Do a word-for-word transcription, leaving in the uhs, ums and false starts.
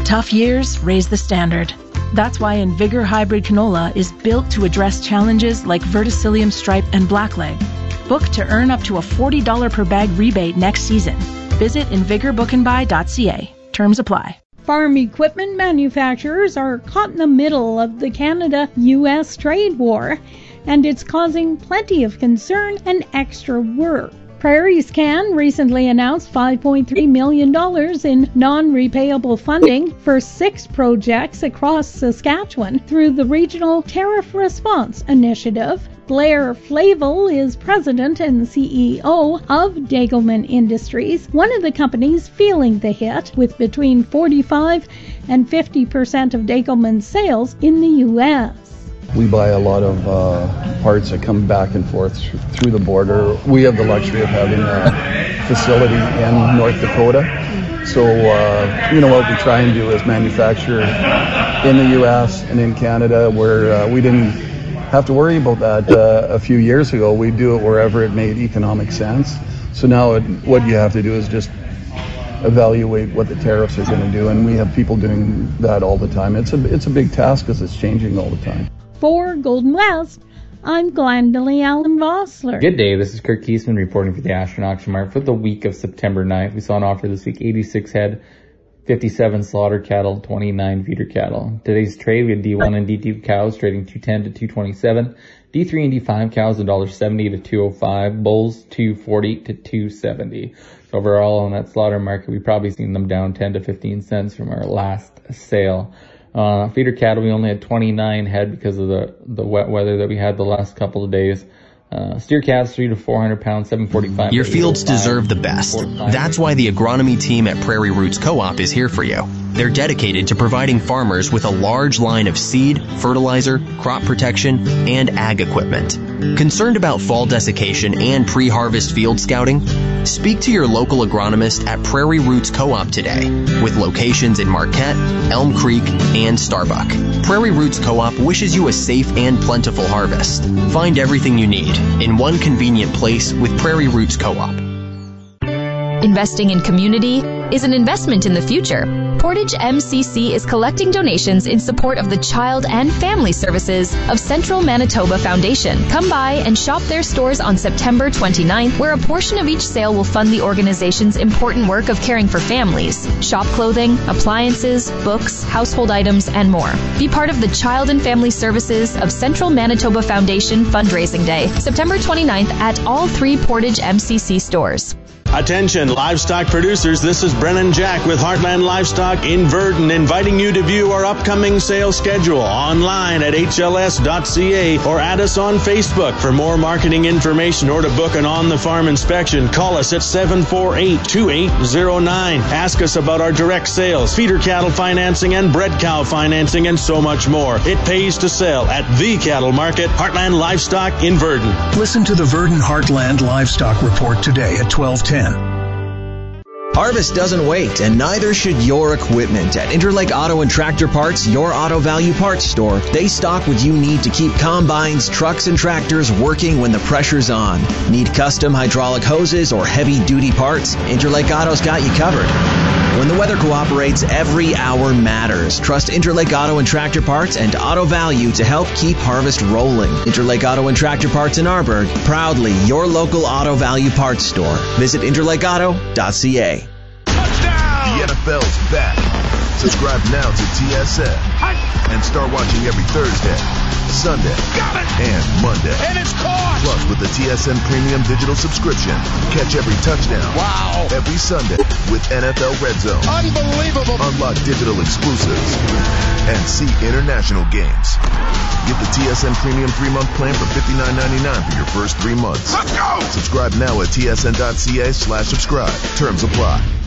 Tough years raise the standard. That's why Invigor Hybrid Canola is built to address challenges like verticillium stripe and blackleg. Book to earn up to a forty dollars per bag rebate next season. Visit invigor book and buy dot c a. Terms apply. Farm equipment manufacturers are caught in the middle of the Canada U S trade war, and it's causing plenty of concern and extra work. Prairie Scan recently announced five point three million dollars in non-repayable funding for six projects across Saskatchewan through the Regional Tariff Response Initiative. Blair Flavel is president and C E O of Degelman Industries, one of the companies feeling the hit, with between forty-five and fifty percent of Degelman's sales in the U S. We buy a lot of uh, parts that come back and forth th- through the border. We have the luxury of having a facility in North Dakota. So, uh, you know, what we try and do is manufacture in the U S and in Canada, where uh, we didn't have to worry about that uh, a few years ago. We do it wherever it made economic sense. So now it, what you have to do is just evaluate what the tariffs are going to do, and we have people doing that all the time. It's a, it's a big task because it's changing all the time. For Golden West, I'm Glendalee Allen Vossler. Good day, this is Kirk Kiesman reporting for the Ashton Auction Mart for the week of September ninth. We saw an offer this week, eighty-six head, fifty-seven slaughter cattle, twenty-nine feeder cattle. Today's trade, we had D one and D two cows trading two ten to two twenty-seven, D three and D five cows one dollar seventy to two oh five, bulls two forty to two seventy. So overall on that slaughter market, we've probably seen them down ten to fifteen cents from our last sale. Uh, feeder cattle, we only had twenty-nine head because of the, the wet weather that we had the last couple of days. Uh, steer calves, three to four hundred pounds, seven forty-five. Your fields deserve the best. That's why the agronomy team at Prairie Roots Co-op is here for you. They're dedicated to providing farmers with a large line of seed, fertilizer, crop protection, and ag equipment. Concerned about fall desiccation and pre-harvest field scouting? Speak to your local agronomist at Prairie Roots Co-op today, with locations in Marquette, Elm Creek, and Starbuck. Prairie Roots Co-op wishes you a safe and plentiful harvest. Find everything you need in one convenient place with Prairie Roots Co-op. Investing in community is an investment in the future. Portage M C C is collecting donations in support of the Child and Family Services of Central Manitoba Foundation. Come by and shop their stores on September twenty-ninth, where a portion of each sale will fund the organization's important work of caring for families. Shop clothing, appliances, books, household items, and more. Be part of the Child and Family Services of Central Manitoba Foundation Fundraising Day, September twenty-ninth at all three Portage M C C stores. Attention livestock producers, this is Brennan Jack with Heartland Livestock in Verdon, inviting you to view our upcoming sales schedule online at h l s dot c a or add us on Facebook. For more marketing information or to book an on-the-farm inspection, call us at seven four eight, two eight zero nine. Ask us about our direct sales, feeder cattle financing, and bred cow financing, and so much more. It pays to sell at the cattle market, Heartland Livestock in Verdon. Listen to the Verdon Heartland Livestock Report today at twelve ten. Harvest doesn't wait, and neither should your equipment. At Interlake Auto and Tractor Parts, your auto value parts store, they stock what you need to keep combines, trucks, and tractors working when the pressure's on. Need custom hydraulic hoses or heavy-duty parts? Interlake Auto's got you covered. When the weather cooperates, every hour matters. Trust Interlake Auto and Tractor Parts and Auto Value to help keep harvest rolling. Interlake Auto and Tractor Parts in Arborg, proudly your local Auto Value parts store. Visit interlake auto dot c a. Touchdown! The N F L's back. Subscribe now to T S N and start watching every Thursday, Sunday, and Monday. And it's caught! Plus, with the T S N Premium Digital subscription, catch every touchdown. Wow! Every Sunday with N F L Red Zone. Unbelievable! Unlock digital exclusives and see international games. Get the T S N Premium three-month plan for fifty-nine ninety-nine for your first three months. Let's go! Subscribe now at T S N dot c a slash subscribe. Terms apply.